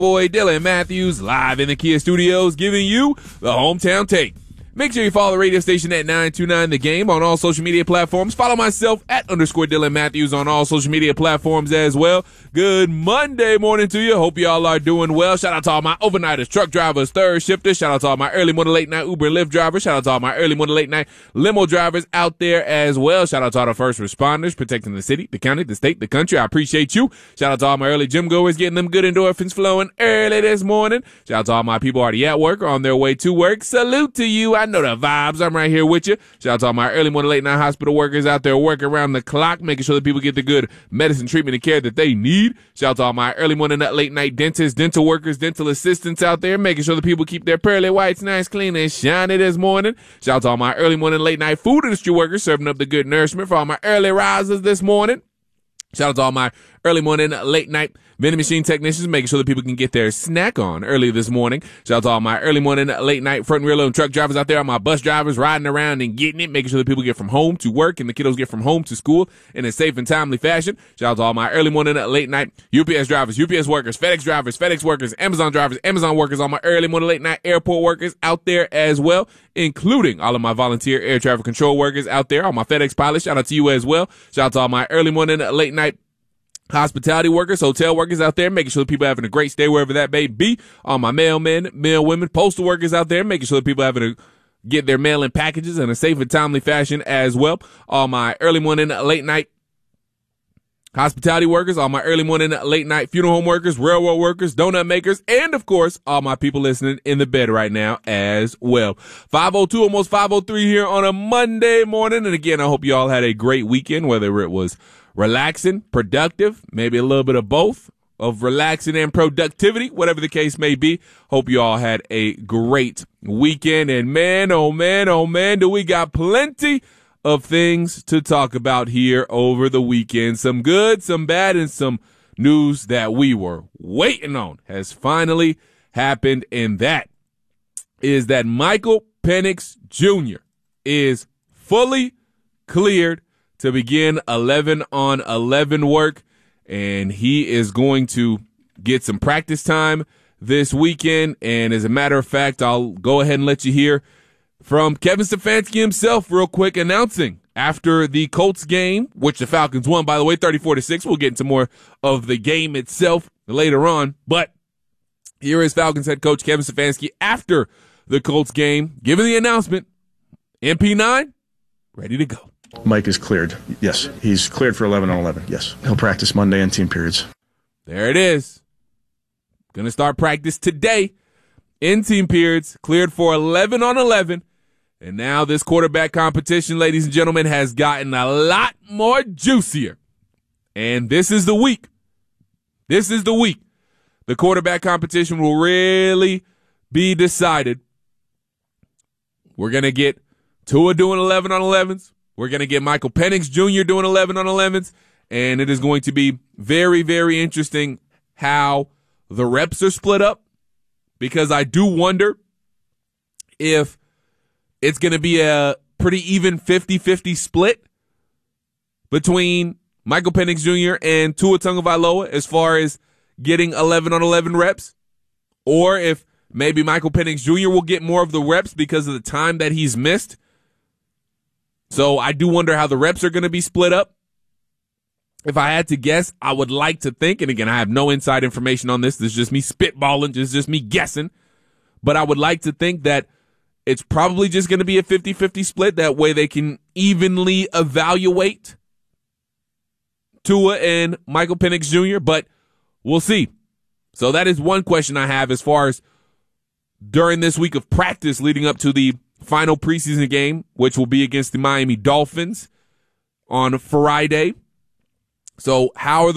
Boy Dylan Matthews live in the Kia studios giving you the Hometown Take. Make sure you follow the radio station at 929 The Game on all social media platforms. Follow myself at _Dylan Matthews on all social media platforms as well. Good Monday morning to you. Hope you all are doing well. Shout out to all my overnighters, truck drivers, third shifters. Shout out to all my early morning, late night Uber and Lyft drivers. Shout out to all my early morning, late night limo drivers out there as well. Shout out to all the first responders protecting the city, the county, the state, the country. I appreciate you. Shout out to all my early gym goers getting them good endorphins flowing early this morning. Shout out to all my people already at work or on their way to work. Salute to you. I know the vibes. I'm right here with you. Shout out to all my early morning, late night hospital workers out there working around the clock, making sure that people get the good medicine, treatment, and care that they need. Shout out to all my early morning, late night dentists, dental workers, dental assistants out there, making sure that people keep their pearly whites nice, clean, and shiny this morning. Shout out to all my early morning, late night food industry workers serving up the good nourishment for all my early risers this morning. Shout out to all my early morning, late night vending machine technicians, making sure that people can get their snack on early this morning. Shout out to all my early morning, late night front and rear load truck drivers out there, all my bus drivers riding around and getting it, making sure that people get from home to work and the kiddos get from home to school in a safe and timely fashion. Shout out to all my early morning, late night UPS drivers, UPS workers, FedEx drivers, FedEx workers, Amazon drivers, Amazon workers, all my early morning, late night airport workers out there as well, including all of my volunteer air traffic control workers out there, all my FedEx pilots. Shout out to you as well. Shout out to all my early morning, late night hospitality workers, hotel workers out there, making sure that people are having a great stay wherever that may be. All my mailmen, mailwomen, postal workers out there, making sure that people are having get their mail in packages in a safe and timely fashion as well. All my early morning, late night hospitality workers, all my early morning, late night funeral home workers, railroad workers, donut makers, and of course, all my people listening in the bed right now as well. 5:02, almost 5:03 here on a Monday morning. And again, I hope you all had a great weekend, whether it was relaxing, productive, maybe a little bit of both, of relaxing and productivity, whatever the case may be. Hope you all had a great weekend. And man, oh man, oh man, do we got plenty of things to talk about here over the weekend. Some good, some bad, and some news that we were waiting on has finally happened. And that is that Michael Penix Jr. is fully cleared to begin 11-on-11 work, and he is going to get some practice time this weekend. And as a matter of fact, I'll go ahead and let you hear from Kevin Stefanski himself real quick, announcing after the Colts game, which the Falcons won, by the way, 34-6. We'll get into more of the game itself later on, but here is Falcons head coach Kevin Stefanski after the Colts game, giving the announcement, MP9, ready to go. Mike is cleared. Yes, he's cleared for 11-on-11. Yes, he'll practice Monday in team periods. There it is. Going to start practice today in team periods, cleared for 11-on-11. And now this quarterback competition, ladies and gentlemen, has gotten a lot more juicier. And this is the week. This is the week. The quarterback competition will really be decided. We're going to get Tua doing 11-on-11s. We're going to get Michael Penix Jr. doing 11-on-11s, and it is going to be very, very interesting how the reps are split up, because I do wonder if it's going to be a pretty even 50-50 split between Michael Penix Jr. and Tua Tagovailoa as far as getting 11-on-11 reps, or if maybe Michael Penix Jr. will get more of the reps because of the time that he's missed. So I do wonder how the reps are going to be split up. If I had to guess, I would like to think, and again, I have no inside information on this. This is just me spitballing, just me guessing. But I would like to think that it's probably just going to be a 50-50 split. That way they can evenly evaluate Tua and Michael Penix Jr., but we'll see. So that is one question I have as far as during this week of practice leading up to the final preseason game, which will be against the Miami Dolphins on Friday. So how are